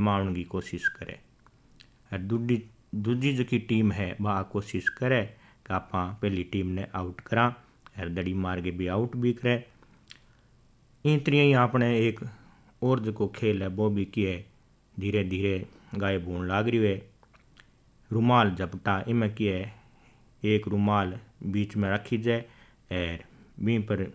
जमाने की कोशिश करे। और दूजी जकी टीम है वह कोशिश करे कि आप पहली टीम ने आउट करा और दड़ी मार के भी आउट भी करे। इन तरह ही आपने एक और जो खेल है वो भी किए धीरे धीरे गायब होने लाग रही है। रुमाल झपटा। इमें किए एक रुमाल बीच में रखी जाए और बी पर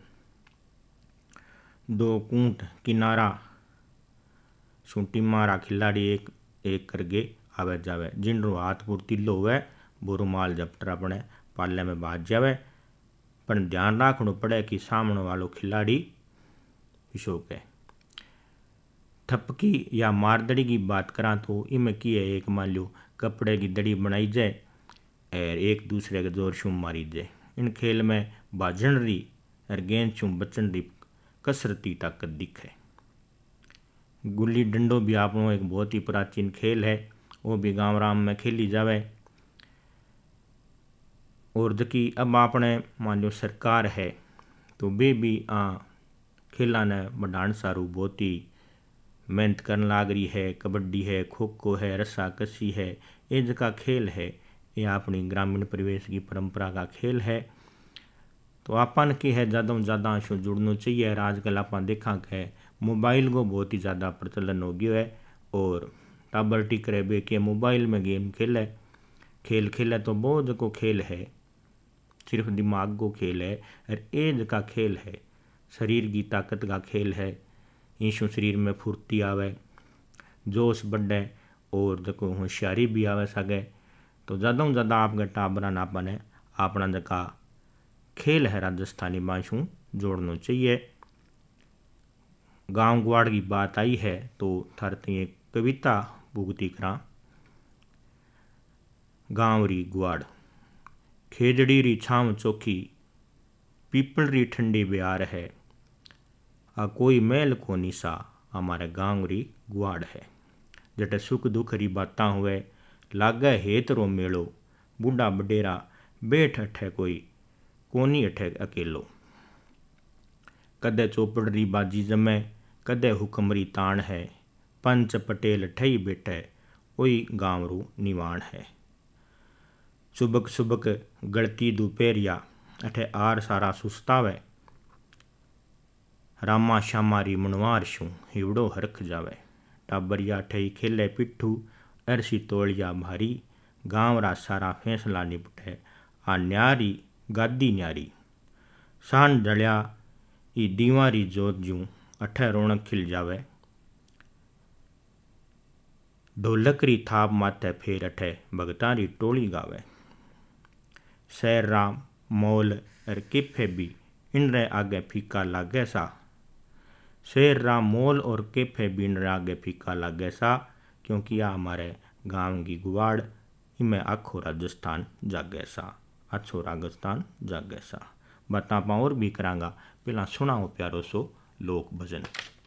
दो कूंट किनारा सूटी मारा खिलाड़ी एक एक करके आवे जावे। जिनरो हाथ पर तिल्लो हुए वो रुमाल झपटर अपने पाले में बाज जावे। पर ध्यान रखना पड़े कि सामने वालो खिलाड़ी विशोक है। थपकी या मारदड़ी की बात करा तो इमें की है एक मान लो कपड़े की दड़ी बनाई जाए और एक दूसरे के जोर शू मारी जाए। इन खेल में भाजन री और गेंद शू बचन री कसरती ताकत दिखे। गुल्ली डंडो भी आपनो एक बहुत ही प्राचीन खेल है, वो भी गाँव राम में खेली जावे। और जबकि अब आपने मान लो सरकार है तो वे भी खेला ने बढ़ाने सारू बहुत ही मेहनत करने लाग रही है। कबड्डी है, खो खो है, रस्सा कसी है, ये जका खेल है ये अपनी ग्रामीण परिवेश की परंपरा का खेल है। तो आपन की है ज़्यादा से ज़्यादा शो जुड़ना चाहिए। और आजकल आप देखा कि मोबाइल को बहुत ही ज़्यादा प्रचलन हो गया है और टाबर टिक रहे बे के मोबाइल में गेम खेले तो बहुत जो खेल है सिर्फ दिमाग को खेल है। और एज का खेल है शरीर की ताकत का खेल है। ईशु शरीर में फुर्ती आवे, जोश बढ़े और जो होशियारी भी आवे सके। तो ज़्यादा से ज़्यादा आपके टाबरा आपने अपना जका खेल है राजस्थानी माशू जोड़ना चाहिए। गांव गुआड़ की बात आई है तो थारती एक कविता भुगती करा। गांव री गुआड़। खेजड़ी री छांव चोखी, पीपल री ठंडी ब्यार है, आ कोई मैल को निशा हमारे गांव री गुआड़ है। जटे सुख दुख री बातां हुए, लागे हेत रो मेलो, बूढ़ा बडेरा बैठ अठे कोई कोनी अठे अकेलो। कदे चौपड़ री बाजी जमे, कदे हुक्म री तान है, पंच पटेल ठई बैठे ओई गांव रू निवाण है। सुबक सुबक गलती दोपहरिया, अठे आर सारा सुस्तावे, रामा श्यामा री मनवार शू हिवड़ो हरख जावे। टाबरिया ठई खेले पिट्ठू, अरसी तोलिया भारी, गांव रा सारा फैसला निपटे, आ न्यारी गादी न्यारी। सान ढलिया ई दीवारी जोत जूं, अठे रौनक खिल जावे। ढोलक री थाप माथे फेर अठे भगतां री टोली गावे। शहर रा मॉल और कैफे भी इनरे आगे फीका लागे सा। शहर रा मॉल और कैफे भी इनरे आगे फीका लागे सा, क्योंकि यह हमारे गांव की गुआड़ इमें आखो राजस्थान जागे सा, अच्छो राजस्थान जागे सा। बात आप और भी करांगा, पहला सुनाओ प्यारो सो लोक भजन।